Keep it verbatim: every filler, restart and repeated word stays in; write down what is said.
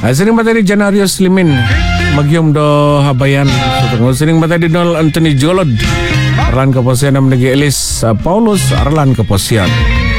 Ay, sining mata ni Janario Slimin. Magyom do habayan. So, tunggu sining mata di Donald Anthony Jolod. Arlan Kaposian nam nagi Elis uh, Paulus Arlan Kaposian.